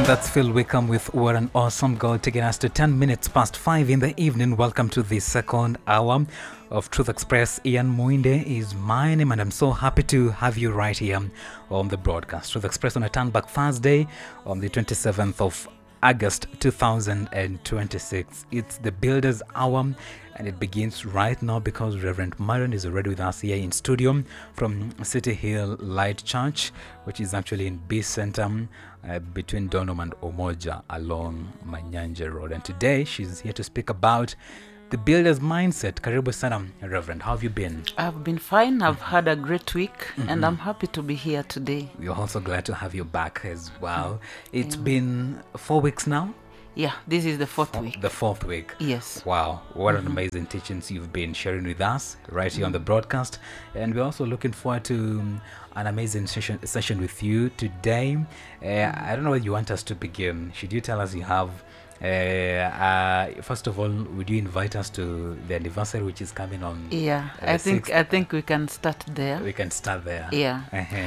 That's Phil Wickham with What an Awesome Goal, taking us to 10 minutes past 5 in the evening. Welcome to the second hour of Truth Express. Ian Muinde is my name, and I'm so happy to have you right here on the broadcast. Truth Express on a Turnback Thursday on the 27th of August 2026. It's the Builders Hour, and it begins right now because Reverend Myron is already with us here in studio from City Hill Light Church, which is actually in B Center between Donholm and Omoja along Manyanje Road. And today she's here to speak about the builder's mindset. Karibu sana, Reverend. How have you been? I've been fine. I've had a great week, and I'm happy to be here today. We're also glad to have you back as well. It's been 4 weeks now? Yeah, this is the fourth week. The fourth week. Yes. Wow, what an amazing teachings you've been sharing with us right here on the broadcast. And we're also looking forward to an amazing session with you today. I don't know where you want us to begin. Should you tell us you have, first of all, would you invite us to the anniversary which is coming on? Yeah, I think we can start there. We can start there. Yeah.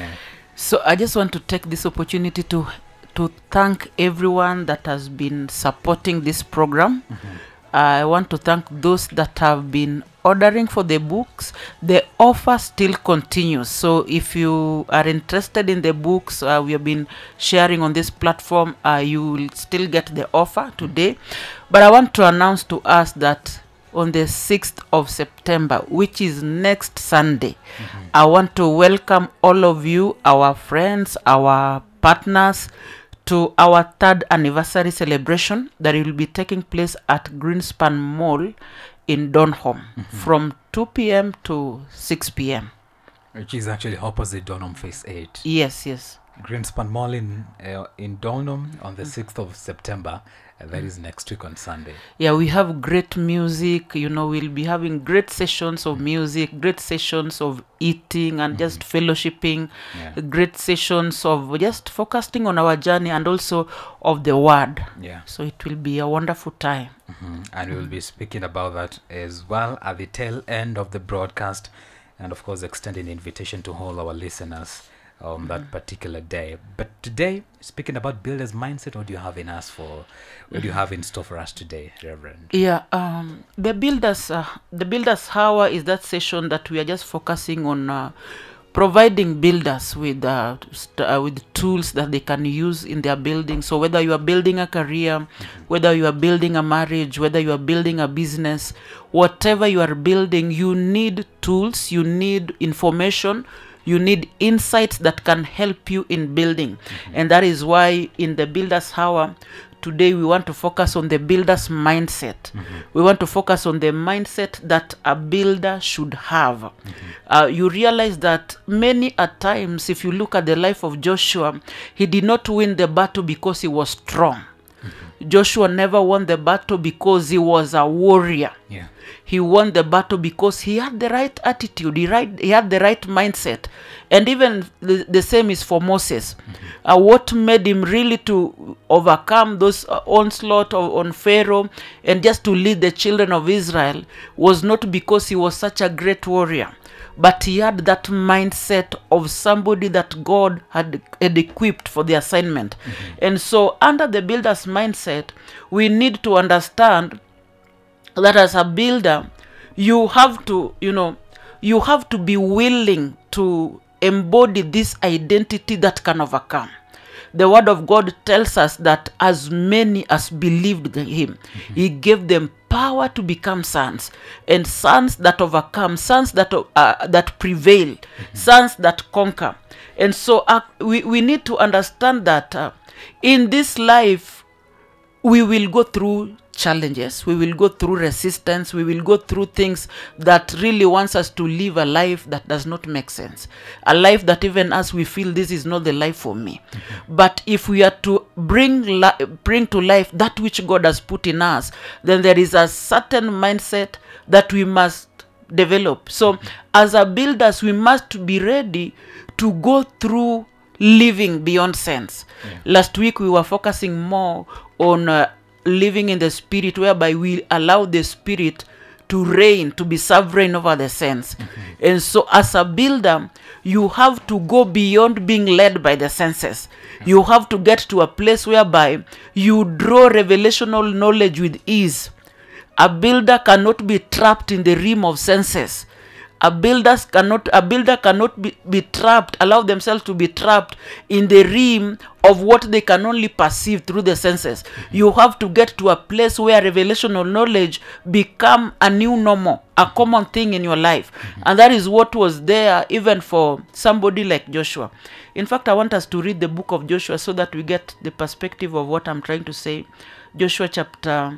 So I just want to take this opportunity to thank everyone that has been supporting this program. I want to thank those that have been ordering for the books. The offer still continues. So if you are interested in the books we have been sharing on this platform, you will still get the offer today. But I want to announce to us that on the 6th of September, which is next Sunday, I want to welcome all of you, our friends, our partners, to our third anniversary celebration that will be taking place at Greenspan Mall in Donholm from 2 p.m. to 6 p.m. Which is actually opposite Donholm Phase 8. Yes. Greenspan Mall in Donholm on the 6th of September. That is next week on Sunday. Yeah, we have great music. We'll be having great sessions of music, great sessions of eating and just fellowshipping, great sessions of just focusing on our journey and also of the word. Yeah. So it will be a wonderful time. And we will be speaking about that as well at the tail end of the broadcast, and of course extending an invitation to all our listeners on that particular day. But today, speaking about builder's mindset, what do you have in us for? What do you have in store for us today, Reverend? Yeah, the builders hour is that session that we are just focusing on providing builders with tools that they can use in their building. So whether you are building a career, whether you are building a marriage, whether you are building a business, whatever you are building, you need tools, you need information, you need insights that can help you in building. And that is why in the Builders Hour, today we want to focus on the builder's mindset. We want to focus on the mindset that a builder should have. You realize that many a times, if you look at the life of Joshua, he did not win the battle because he was strong. Joshua never won the battle because he was a warrior. Yeah. He won the battle because he had the right attitude. He had the right mindset. And even the same is for Moses. What made him really to overcome those onslaught on Pharaoh and just to lead the children of Israel was not because he was such a great warrior, but he had that mindset of somebody that God had equipped for the assignment. And so under the builder's mindset, we need to understand that as a builder, you have to be willing to embody this identity that can overcome. The word of God tells us that as many as believed in him, he gave them power to become sons, and sons that overcome, sons that prevail, sons that conquer. And so we need to understand that in this life, we will go through challenges, we will go through resistance, we will go through things that really wants us to live a life that does not make sense, a life that even as we feel this is not the life for me. But if we are to bring to life that which God has put in us, then there is a certain mindset that we must develop. So as a builders, we must be ready to go through living beyond sense. Last week we were focusing more on living in the spirit, whereby we allow the spirit to reign, to be sovereign over the sense. And so as a builder, you have to go beyond being led by the senses. You have to get to a place whereby you draw revelational knowledge with ease. A builder cannot be trapped in the realm of senses. A builder cannot be trapped, allow themselves to be trapped in the realm of what they can only perceive through the senses. You have to get to a place where revelational knowledge become a new normal, a common thing in your life. And that is what was there even for somebody like Joshua. In fact, I want us to read the book of Joshua so that we get the perspective of what I'm trying to say. Joshua chapter,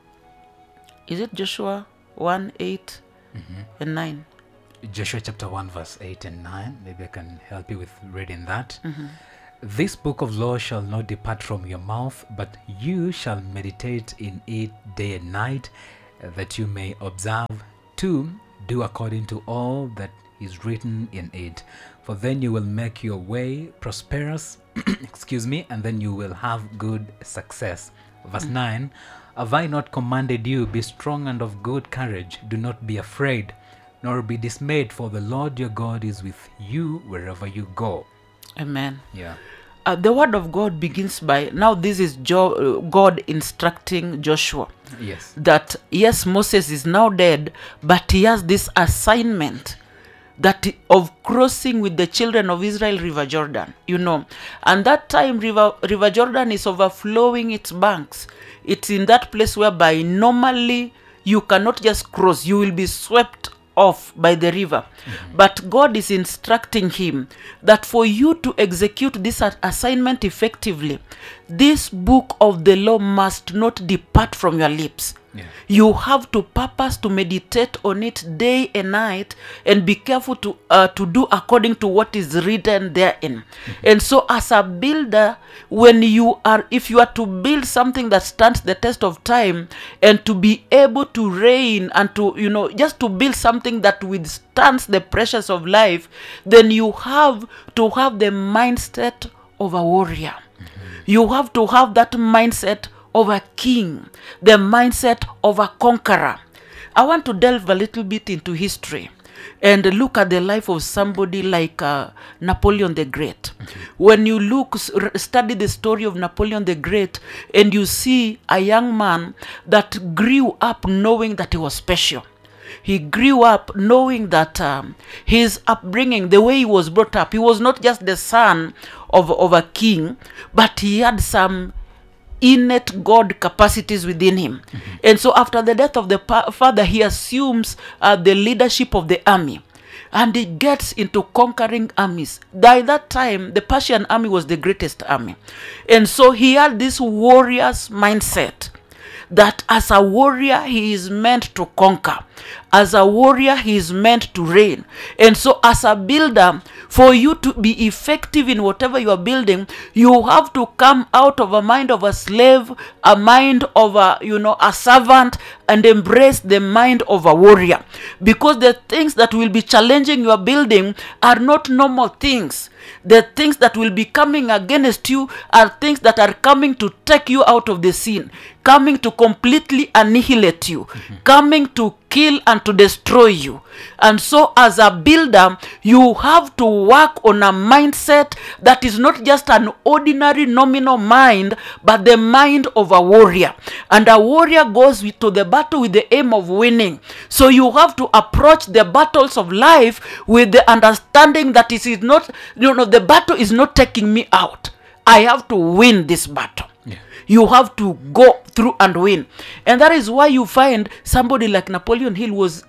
is it Joshua 1, 8 and 9? Joshua chapter 1 verse 8 and 9. Maybe I can help you with reading that. This book of law shall not depart from your mouth, but you shall meditate in it day and night, that you may observe to do according to all that is written in it. For then you will make your way prosperous, and then you will have good success. Verse 9, have I not commanded you, be strong and of good courage, do not be afraid, nor be dismayed, for the Lord your God is with you wherever you go. Amen. Yeah. The word of God begins by, now this is God instructing Joshua. Yes. That yes, Moses is now dead, but he has this assignment that of crossing with the children of Israel River Jordan, and that time River Jordan is overflowing its banks. It's in that place whereby normally you cannot just cross, you will be swept off by the river. But God is instructing him that for you to execute this assignment effectively, this book of the law must not depart from your lips. Yeah. You have to purpose to meditate on it day and night, and be careful to do according to what is written therein. And so as a builder, if you are to build something that stands the test of time, and to be able to reign and to, just to build something that withstands the pressures of life, then you have to have the mindset of a warrior. You have to have that mindset of a king, the mindset of a conqueror. I want to delve a little bit into history and look at the life of somebody like Napoleon the Great. When you study the story of Napoleon the Great, and you see a young man that grew up knowing that he was special. He grew up knowing that his upbringing, the way he was brought up, he was not just the son of a king, but he had some innate God capacities within him. And so after the death of the father, he assumes the leadership of the army. And he gets into conquering armies. By that time, the Persian army was the greatest army. And so he had this warrior's mindset, that as a warrior, he is meant to conquer. As a warrior, he is meant to reign. And so as a builder, for you to be effective in whatever you are building, you have to come out of a mind of a slave, a mind of a servant, and embrace the mind of a warrior. Because the things that will be challenging your building are not normal things. The things that will be coming against you are things that are coming to take you out of the scene, coming to completely annihilate you, coming to kill and to destroy you. And so as a builder, you have to work on a mindset that is not just an ordinary nominal mind, but the mind of a warrior. And a warrior goes to the battle with the aim of winning. So you have to approach the battles of life with the understanding that it is not, the battle is not taking me out. I have to win this battle. Yeah. You have to go through and win. And that is why you find somebody like Napoleon Hill was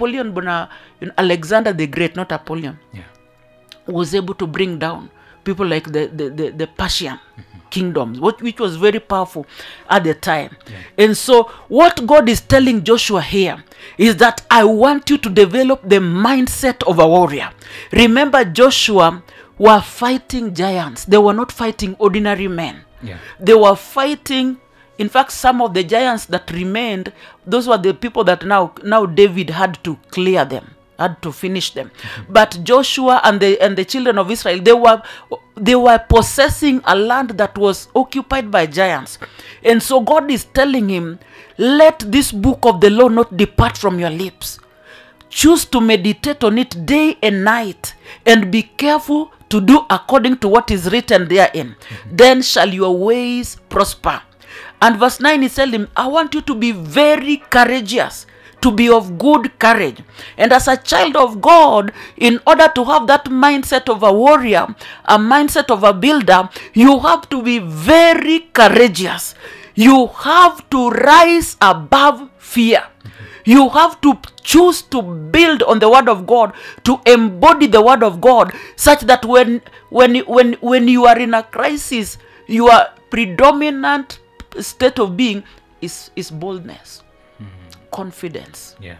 Alexander the Great, not Napoleon. Yeah. Was able to bring down people like the Persian kingdoms, which was very powerful at the time. Yeah. And so what God is telling Joshua here is that I want you to develop the mindset of a warrior. Remember, Joshua were fighting giants. They were not fighting ordinary men. Yeah. They were fighting, in fact, some of the giants that remained, those were the people that now David had to clear them. had to finish them. But Joshua and the children of Israel, they were possessing a land that was occupied by giants. And so God is telling him, let this book of the law not depart from your lips. Choose to meditate on it day and night, and be careful to do according to what is written therein. Then shall your ways prosper. And verse 9 is telling him, I want you to be very courageous, to be of good courage. And as a child of God, in order to have that mindset of a warrior, a mindset of a builder, you have to be very courageous. You have to rise above fear. You have to choose to build on the word of God, to embody the word of God, such that when you are in a crisis, your predominant state of being is boldness, confidence. Yeah.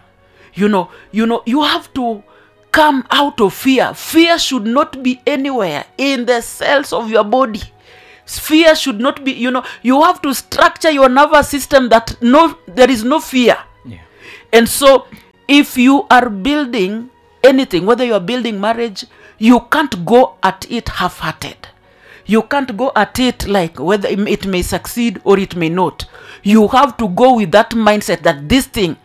You have to come out of fear. Fear should not be anywhere in the cells of your body. Fear should not be, you have to structure your nervous system that there is no fear. Yeah. And so if you are building anything, whether you are building marriage, you can't go at it half-hearted. You can't go at it like whether it may succeed or it may not. You have to go with that mindset that this thing,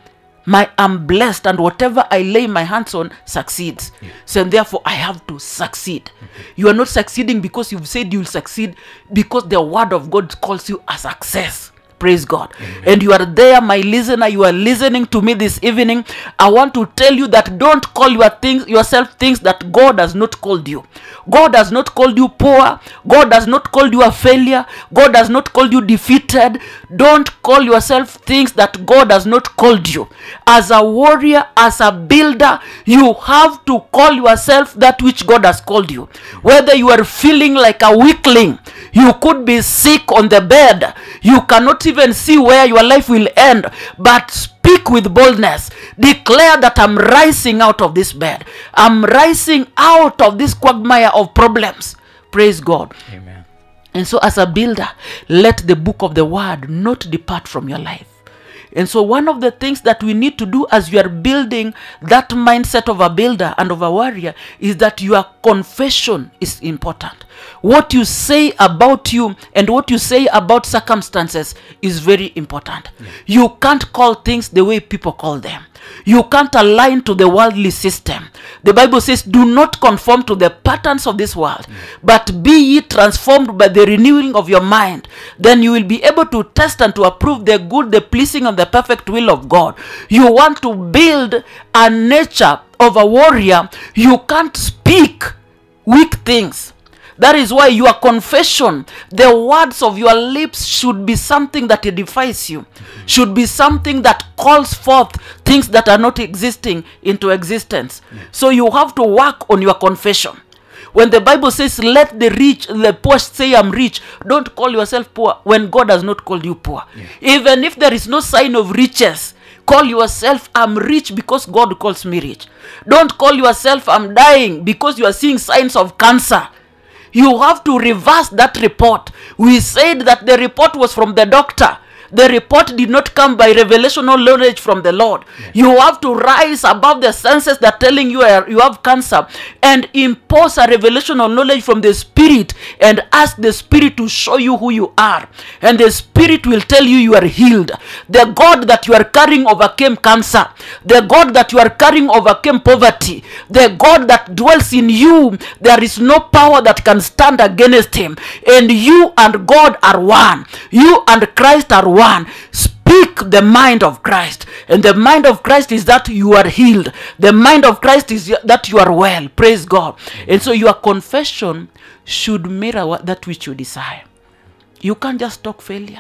I'm blessed, and whatever I lay my hands on succeeds. Yeah. So and therefore I have to succeed. You are not succeeding because you've said you'll succeed, because the word of God calls you a success. Praise God. Amen. And you are there, my listener. You are listening to me this evening. I want to tell you that don't call yourself things that God has not called you. God has not called you poor. God has not called you a failure. God has not called you defeated. Don't call yourself things that God has not called you. As a warrior, as a builder, you have to call yourself that which God has called you. Whether you are feeling like a weakling, you could be sick on the bed, you cannot even see where your life will end, but speak with boldness. Declare that I'm rising out of this bed. I'm rising out of this quagmire of problems. Praise God. Amen. And so as a builder, let the book of the word not depart from your life. And so one of the things that we need to do as you are building that mindset of a builder and of a warrior is that your confession is important. What you say about you and what you say about circumstances is very important. Yeah. You can't call things the way people call them. You can't align to the worldly system. The Bible says, do not conform to the patterns of this world, but be ye transformed by the renewing of your mind. Then you will be able to test and to approve the good, the pleasing, and the perfect will of God. You want to build a nature of a warrior. You can't speak weak things. That is why your confession, the words of your lips, should be something that edifies you, should be something that calls forth things that are not existing into existence. So you have to work on your confession. When the Bible says, let the poor say I'm rich, don't call yourself poor when God has not called you poor. Yeah. Even if there is no sign of riches, call yourself, I'm rich because God calls me rich. Don't call yourself, I'm dying because you are seeing signs of cancer. You have to reverse that report. We said that the report was from the doctor. The report did not come by revelational knowledge from the Lord. Yeah. You have to rise above the senses that are telling you you have cancer and impose a revelational knowledge from the Spirit and ask the Spirit to show you who you are. And the Spirit will tell you you are healed. The God that you are carrying overcame cancer. The God that you are carrying overcame poverty. The God that dwells in you, there is no power that can stand against him. And you and God are one. You and Christ are one. Speak the mind of Christ, and the mind of Christ is that you are healed. The mind of Christ is that you are well. Praise God. And so your confession should mirror that which you desire. You can't just talk failure.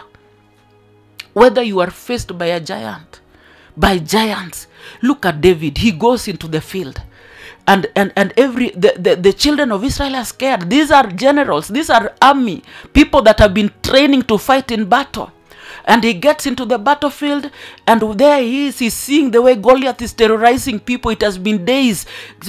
Whether you are faced by a giant, by giants, look at David. He goes into the field. And the children of Israel are scared. These are generals. These are army people that have been training to fight in battle. And he gets into the battlefield, and there he is. He's seeing the way Goliath is terrorizing people. It has been days.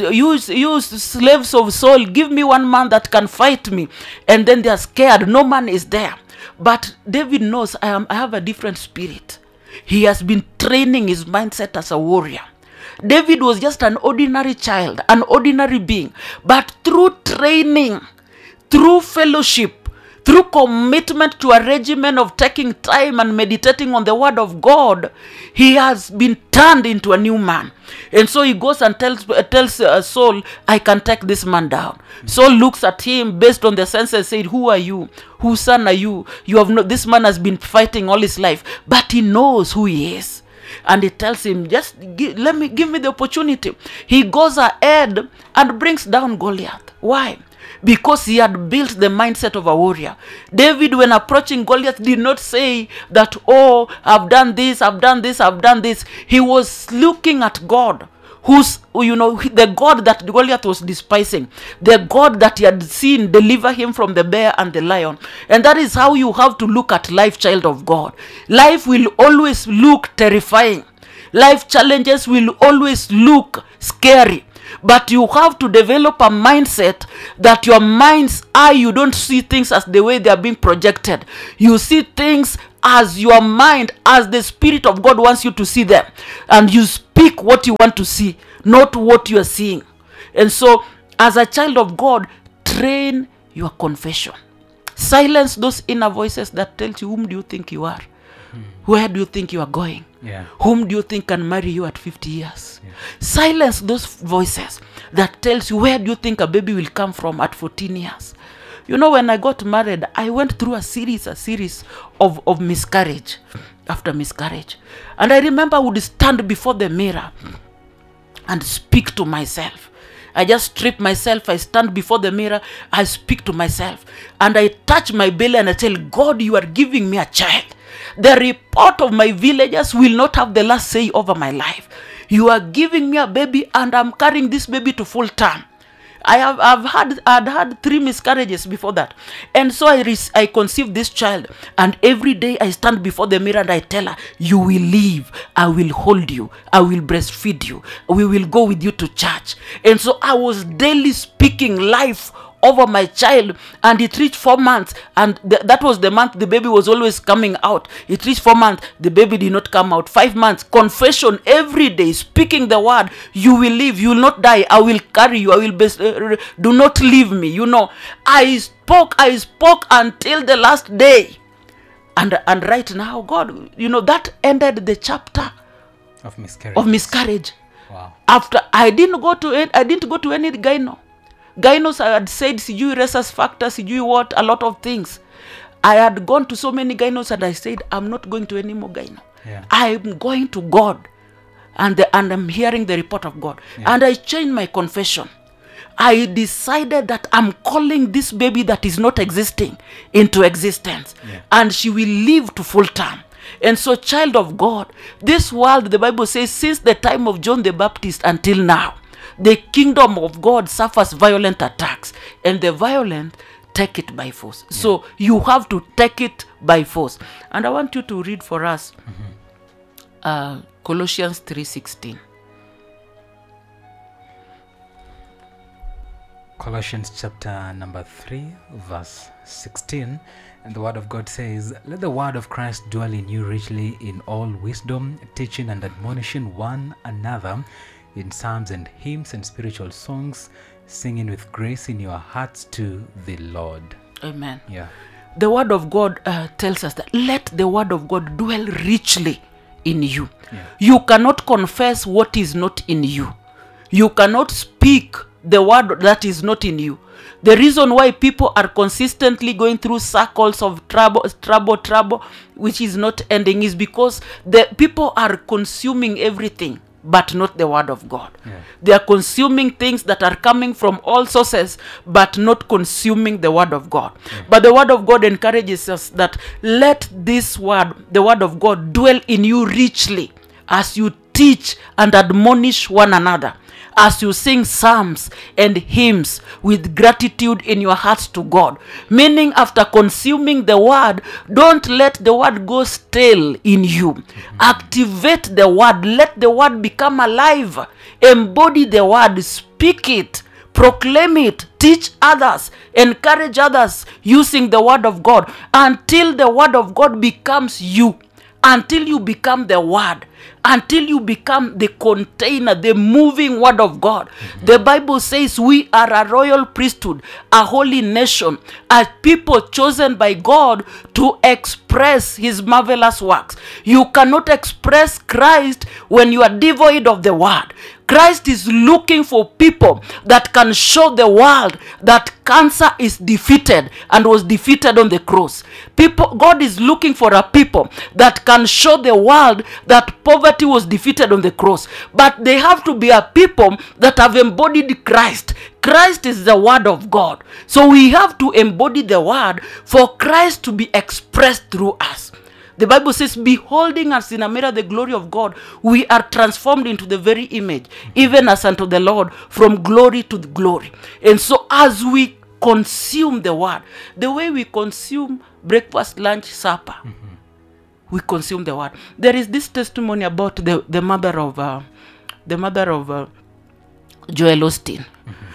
Use slaves of Saul. Give me one man that can fight me. And then they are scared. No man is there. But David knows, I have a different spirit. He has been training his mindset as a warrior. David was just an ordinary child, an ordinary being. But through training, through fellowship, through commitment to a regimen of taking time and meditating on the word of God, he has been turned into a new man. And so he goes and tells Saul, I can take this man down. Saul looks at him based on the senses, said, who are you? Whose son are you? You have this man has been fighting all his life, but he knows who he is. And he tells him, just give me the opportunity. He goes ahead and brings down Goliath. Why? Because he had built the mindset of a warrior. David, when approaching Goliath, did not say that, oh, I've done this, I've done this, I've done this. He was looking at God, who's, the God that Goliath was despising, the God that he had seen deliver him from the bear and the lion. And that is how you have to look at life, child of God. Life will always look terrifying. Life challenges will always look scary. But you have to develop a mindset that your mind's eye, you don't see things as the way they are being projected. You see things as your mind, as the Spirit of God wants you to see them. And you speak what you want to see, not what you are seeing. And so, as a child of God, train your confession. Silence those inner voices that tell you, whom do you think you are? Where do you think you are going? Yeah. Whom do you think can marry you at 50 years? Yeah. Silence those voices that tells you, where do you think a baby will come from at 14 years? When I got married, I went through a series of miscarriage after miscarriage. And I remember I would stand before the mirror and speak to myself. I just strip myself, I stand before the mirror, I speak to myself. And I touch my belly and I tell God, you are giving me a child. The report of my villagers will not have the last say over my life. You are giving me a baby and I'm carrying this baby to full term. I'd had 3 miscarriages before that. And so I conceived this child. And every day I stand before the mirror and I tell her, you will live. I will hold you. I will breastfeed you. We will go with you to church. And so I was daily speaking life over my child, and it reached 4 months, and that was the month the baby was always coming out. It reached 4 months, the baby did not come out. 5 months, confession every day, speaking the word, you will live, you will not die, I will carry you, I will do not leave me. I spoke until the last day, and right now, God, that ended the chapter of miscarriage. Wow. After I didn't go to any gyno. Gynos had said, sijui rhesus factor, sijui what, a lot of things. I had gone to so many gynos and I said, I'm not going to any more gyno. Yeah. I'm going to God. And I'm hearing the report of God. Yeah. And I changed my confession. I decided that I'm calling this baby that is not existing into existence. Yeah. And she will live to full term. And so, child of God, this world, the Bible says, since the time of John the Baptist until now, the kingdom of God suffers violent attacks, and the violent take it by force. Yeah. So you have to take it by force. And I want you to read for us Colossians 3:16. Colossians chapter number 3, verse 16. And the word of God says, let the word of Christ dwell in you richly in all wisdom, teaching and admonishing one another in psalms and hymns and spiritual songs, singing with grace in your hearts to the Lord. Amen. Yeah. The word of God tells us that let the word of God dwell richly in you. Yeah. You cannot confess what is not in you. You cannot speak the word that is not in you. The reason why people are consistently going through circles of trouble, which is not ending, is because the people are consuming everything, but not the word of God. Yeah. They are consuming things that are coming from all sources, but not consuming the word of God. Yeah. But the word of God encourages us that let this word, the word of God, dwell in you richly as you teach and admonish one another, as you sing psalms and hymns with gratitude in your hearts to God. Meaning, after consuming the word, don't let the word go stale in you. Mm-hmm. Activate the word. Let the word become alive. Embody the word. Speak it. Proclaim it. Teach others. Encourage others using the word of God until the word of God becomes you. Until you become the word. until you become the container, the moving word of God. The Bible says we are a royal priesthood, a holy nation, a people chosen by God to express his marvelous works. You cannot express Christ when you are devoid of the word. Christ is looking for people that can show the world that cancer is defeated and was defeated on the cross. God is looking for a people that can show the world that poverty was defeated on the cross. But they have to be a people that have embodied Christ. Christ is the word of God. So we have to embody the word for Christ to be expressed through us. The Bible says, beholding us in a mirror the glory of God, we are transformed into the very image, even as unto the Lord, from glory to glory. And so as we consume the word, the way we consume breakfast, lunch, supper, we consume the word. There is this testimony about the mother of Joel Osteen.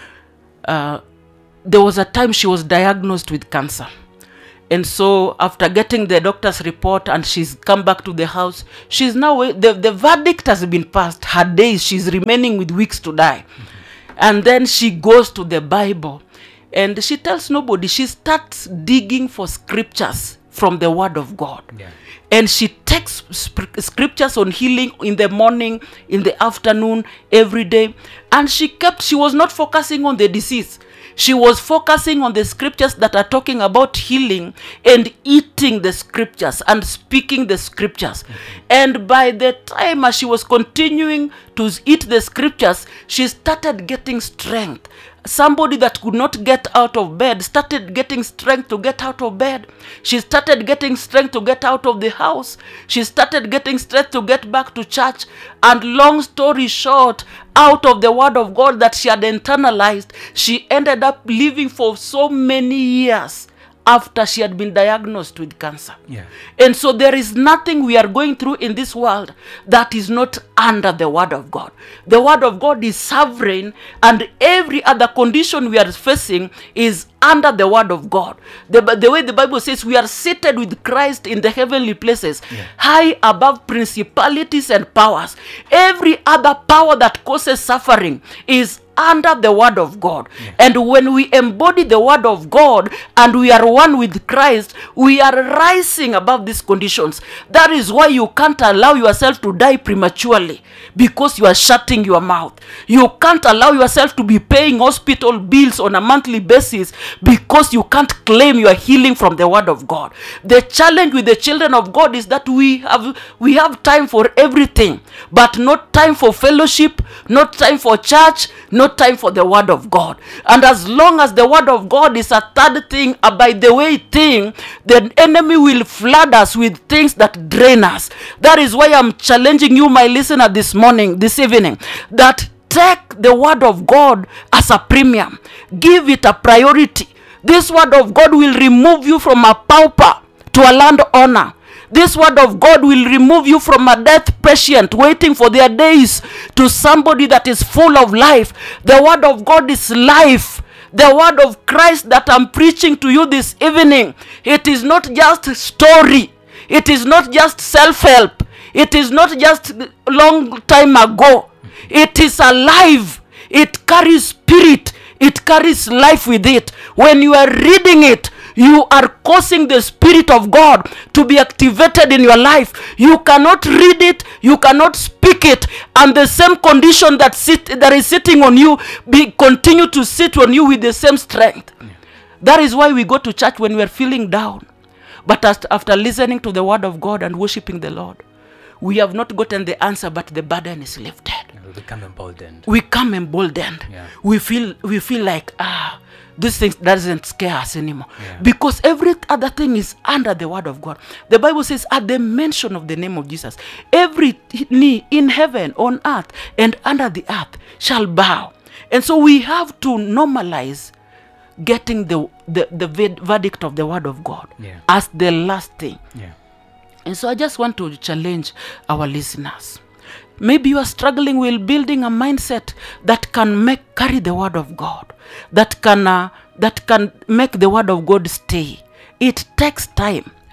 There was a time she was diagnosed with cancer. And so after getting the doctor's report and she's come back to the house, she's now, the verdict has been passed. Her days, she's remaining with weeks to die. And then she goes to the Bible and she tells nobody. She starts digging for scriptures from the word of God. Yeah. And she takes scriptures on healing in the morning, in the afternoon, every day. And she was not focusing on the disease. She was focusing on the scriptures that are talking about healing and eating the scriptures and speaking the scriptures. And by the time as she was continuing to eat the scriptures, she started getting strength. Somebody that could not get out of bed started getting strength to get out of bed. She started getting strength to get out of the house. She started getting strength to get back to church. And long story short, out of the word of God that she had internalized, she ended up living for so many years after she had been diagnosed with cancer. Yeah. And so there is nothing we are going through in this world that is not under the word of God. The word of God is sovereign, and every other condition we are facing is under the word of God. The way the Bible says we are seated with Christ in the heavenly places, high above principalities and powers. Every other power that causes suffering is under the word of God. And when we embody the word of God and we are one with Christ, we are rising above these conditions. That is why you can't allow yourself to die prematurely, because you are shutting your mouth. You can't allow yourself to be paying hospital bills on a monthly basis, because you can't claim your healing from the word of God. The challenge with the children of God is that we have time for everything, but not time for fellowship, not time for church, not time for the word of God. And as long as the word of God is a third thing, a by the way thing, the enemy will flood us with things that drain us. That is why I'm challenging you, my listener, this evening, that take the word of God as a premium. Give it a priority. This word of God will remove you from a pauper to a landowner. This word of God will remove you from a death patient waiting for their days to somebody that is full of life. The word of God is life. The word of Christ that I'm preaching to you this evening, it is not just a story. It is not just self-help. It is not just long time ago. It is alive. It carries spirit. It carries life with it. When you are reading it, you are causing the Spirit of God to be activated in your life. You cannot read it, you cannot speak it, and the same condition that is sitting on you continue to sit on you with the same strength. Yeah. That is why we go to church when we are feeling down. But after listening to the word of God and worshiping the Lord, we have not gotten the answer, but the burden is lifted. Yeah, we become emboldened. We come emboldened. Yeah. We feel like, this thing doesn't scare us anymore. Yeah. Because every other thing is under the word of God. The Bible says, at the mention of the name of Jesus, every knee in heaven, on earth, and under the earth shall bow. And so we have to normalize getting the verdict of the word of God as the last thing. Yeah. And so I just want to challenge our listeners. Maybe you are struggling with building a mindset that can carry the word of God, that can make the word of God stay. It takes time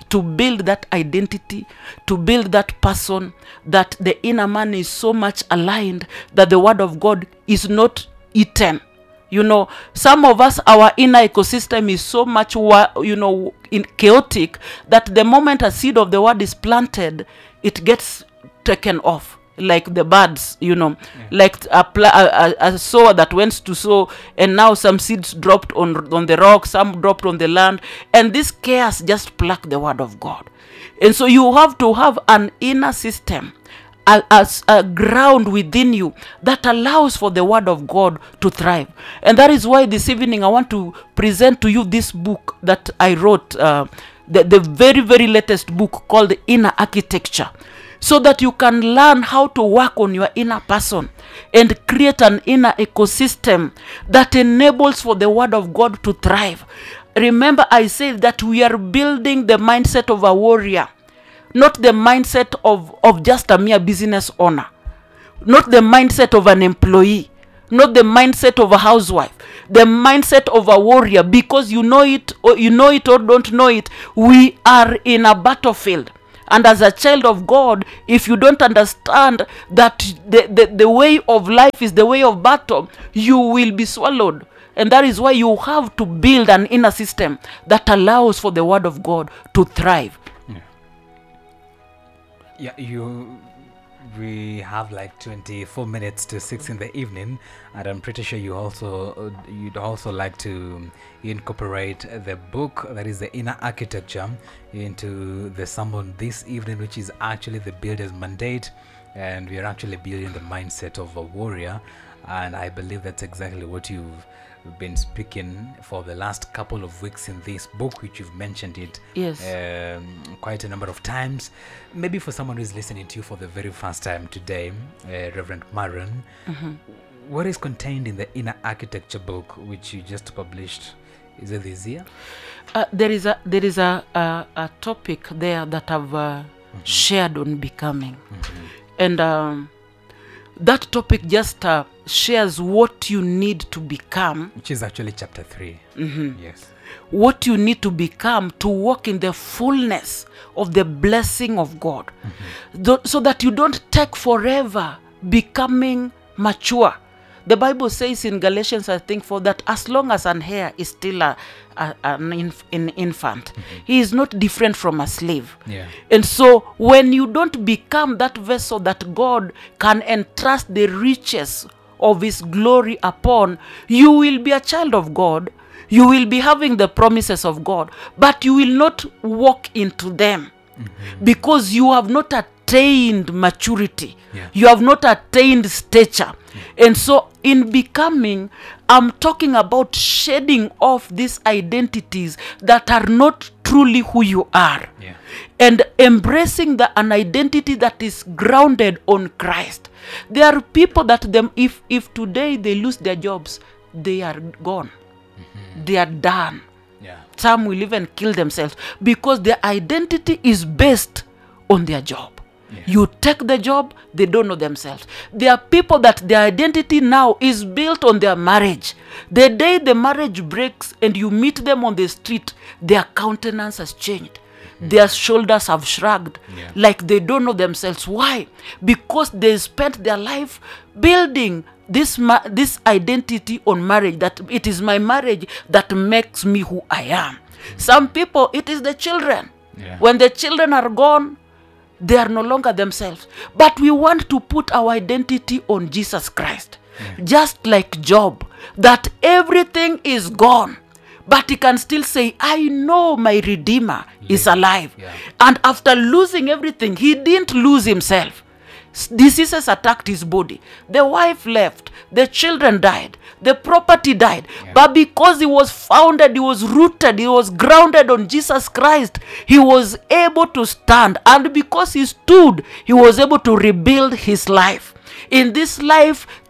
to build that identity, to build that person, that the inner man is so much aligned that the word of God is not eaten. You know, some of us, our inner ecosystem is so much, chaotic that the moment a seed of the word is planted, it gets taken off. Like the birds, like a sower that went to sow, and now some seeds dropped on the rock, some dropped on the land, and this chaos just plucked the word of God. And so you have to have an inner system, a ground within you that allows for the word of God to thrive. And that is why this evening I want to present to you this book that I wrote, the very, very latest book called The Inner Architecture, so that you can learn how to work on your inner person and create an inner ecosystem that enables for the word of God to thrive. Remember, I said that we are building the mindset of a warrior, not the mindset of just a mere business owner, not the mindset of an employee, not the mindset of a housewife, the mindset of a warrior. Because you know it or don't know it, we are in a battlefield. And as a child of God, if you don't understand that the way of life is the way of battle, you will be swallowed. And that is why you have to build an inner system that allows for the word of God to thrive. We have like 24 minutes to 6 in the evening, and I'm pretty sure you'd also like to incorporate the book that is The Inner Architecture into the sermon this evening, which is actually the builder's mandate, and we are actually building the mindset of a warrior. And I believe that's exactly what you've been speaking for the last couple of weeks in this book, which you've mentioned it quite a number of times. Maybe for someone who is listening to you for the very first time today, Reverend Maren, what is contained in the Inner Architecture book, which you just published? Is it this year? There is a topic there that I've shared on becoming, and that topic just shares what you need to become, which is actually chapter 3. Yes. What you need to become to walk in the fullness of the blessing of God, so that you don't take forever becoming mature. The Bible says in Galatians, I think, for that as long as an heir is still an infant, he is not different from a slave. And so when you don't become that vessel that God can entrust the riches of his glory upon, you will be a child of God. You will be having the promises of God, but you will not walk into them because you have not attained maturity. You have not attained stature. And so in becoming, I'm talking about shedding off these identities that are not truly who you are, and embracing an identity that is grounded on Christ. There are people that if today they lose their jobs, they are gone. They are done. Some will even kill themselves because their identity is based on their job. You take the job, they don't know themselves. There are people that their identity now is built on their marriage. The day the marriage breaks and you meet them on the street, their countenance has changed. Their shoulders have shrugged, like they don't know themselves. Why? Because they spent their life building this identity on marriage, that it is my marriage that makes me who I am. Some people, it is the children. When the children are gone, they are no longer themselves. But we want to put our identity on Jesus Christ. Just like Job, that everything is gone, but he can still say, I know my Redeemer is alive. And after losing everything, he didn't lose himself. Diseases attacked his body. The wife left. The children died. The property died. But because he was founded, he was rooted, he was grounded on Jesus Christ, he was able to stand. And because he stood, he was able to rebuild his life. In this life,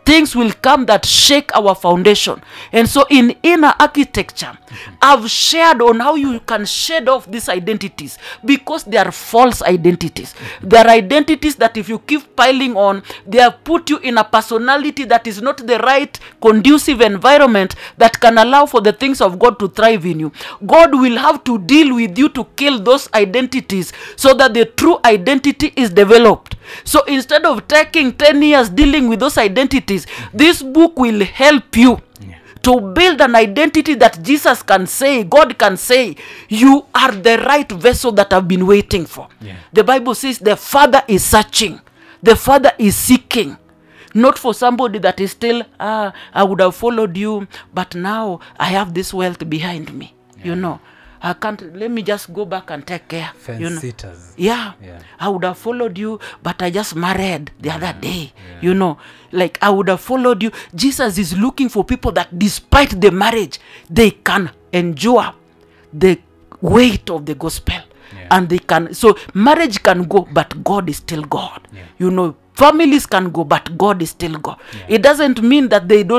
things will come that shake our foundation. And so in inner architecture, I've shared on how you can shed off these identities, because they are false identities. They are identities that if you keep piling on, they have put you in a personality that is not the right conducive environment that can allow for the things of God to thrive in you. God will have to deal with you to kill those identities so that the true identity is developed. So instead of taking 10 years dealing with those identities, this book will help you to build an identity that Jesus can say, God can say, you are the right vessel that I've been waiting for. The Bible says the Father is searching, the Father is seeking. Not for somebody that is still, I would have followed you, but now I have this wealth behind me. You know, I can't, let me just go back and take care. Fence sitters. Yeah, I would have followed you, but I just married the other day. You know, like I would have followed you. Jesus is looking for people that despite the marriage, they can endure the weight of the gospel. And they can, so marriage can go, but God is still God. You know, families can go, but God is still God. It doesn't mean that they're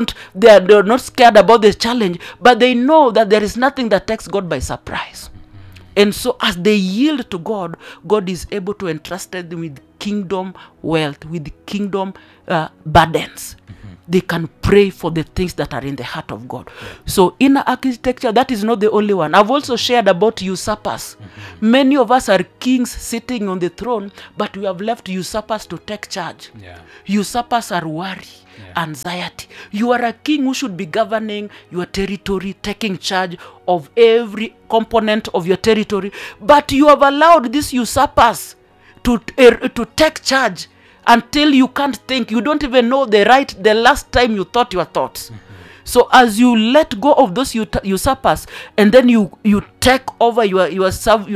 not scared about the challenge, but they know that there is nothing that takes God by surprise. And so as they yield to God, God is able to entrust them with kingdom wealth, with kingdom burdens. They can pray for the things that are in the heart of God. So inner architecture, that is not the only one. I've also shared about usurpers. Many of us are kings sitting on the throne, but we have left usurpers to take charge. Usurpers are worry, anxiety. You are a king who should be governing your territory, taking charge of every component of your territory, but you have allowed these usurpers to take charge until you can't think. You don't even know the last time you thought your thoughts. So as you let go of those usurpers, and then you take over your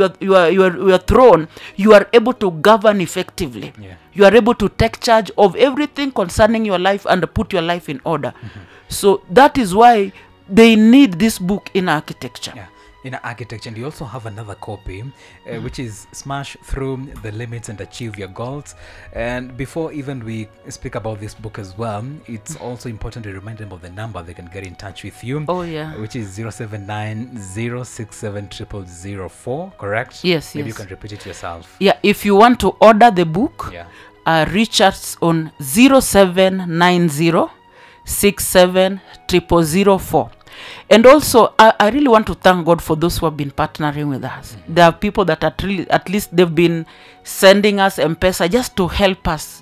throne, you are able to govern effectively. You are able to take charge of everything concerning your life and put your life in order. So that is why they need this book in architecture. In architecture. And you also have another copy, which is Smash Through the Limits and Achieve Your Goals. And before even we speak about this book as well, it's also important to remind them of the number they can get in touch with you. Which is 079-067-0004, correct? Yes. Maybe you can repeat it yourself. If you want to order the book, reach us on 0790-67-0004. And also, I really want to thank God for those who have been partnering with us. There are people that at least they've been sending us M-Pesa just to help us